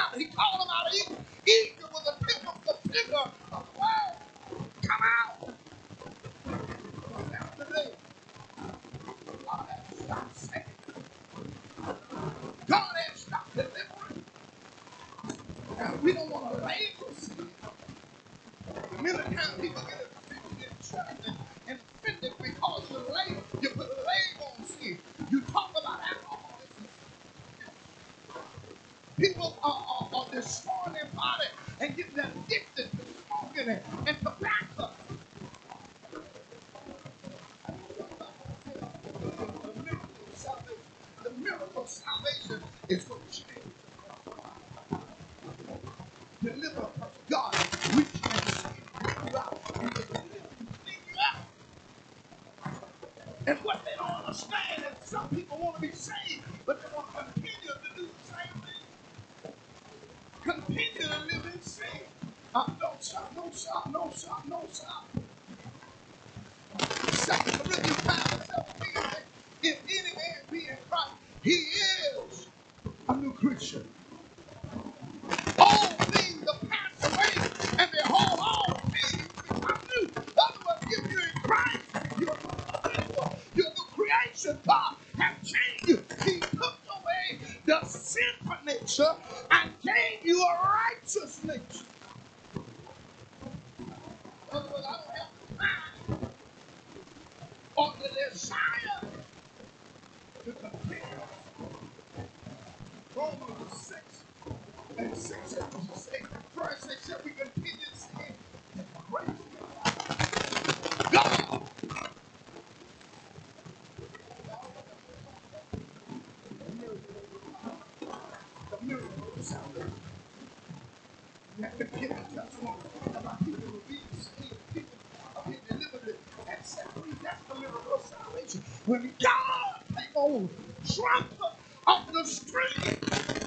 out. He called them out of Egypt. Egypt was the picture of the world. Come out. Now today, God has stopped saving. God has stopped delivering. And we don't want to label sin. Many times people get offended in church and offended because you put a label on sin. You talk about alcoholism. People are destroying their body and getting addicted to smoking and tobacco. The miracle of salvation is going to change. Deliver a person. God reach and bring you out and clean you out. And what they don't understand is some people want to be saved, but they want to continue to do the same thing. Continue to live in sin. No stop, no stop, no stop, no stop. 2 Corinthians 5:17. If any man be in Christ, he is a new creature. All things are passed away, and behold, all things become new. In other words, if you're in Christ, you're a new creation. God has changed you. He took away the sinful nature and gave you a righteous nature. In other words, I don't have the time or the desire to continue. Romans 6:6 say, Christ said, shall we continue to sin? Grace. God. The miracle of salvation. That's the kid that testimony about people who be saved, people are being delivered and set free. That's the miracle of salvation. When God take over, trump of the street,